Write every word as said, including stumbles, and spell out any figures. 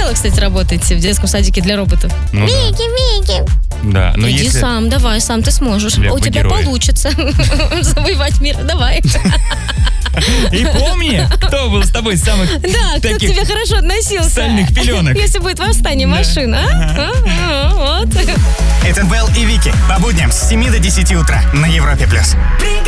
сначала, кстати, работаете в детском садике для роботов. Ну, Вики, Вики. Да, но Иди если... сам, давай, сам ты сможешь. Лев, У вы тебя герои. получится завоевать мир. Давай. И помни, кто был с тобой с самых Да, кто к таких тебе хорошо относился. сальных пеленок. Если будет восстание машин, а? А, а, Вот. Это Белл и Вики. По будням с семи до десяти утра на Европе+. плюс.